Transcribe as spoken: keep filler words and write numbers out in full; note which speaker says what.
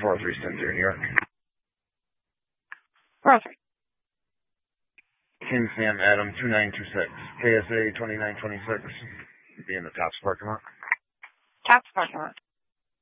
Speaker 1: four oh three Center, New York.
Speaker 2: four oh three.
Speaker 1: King Sam Adam two nine two six. K S A twenty-nine twenty-six. Be in the Tops parking lot.
Speaker 2: Tops parking lot.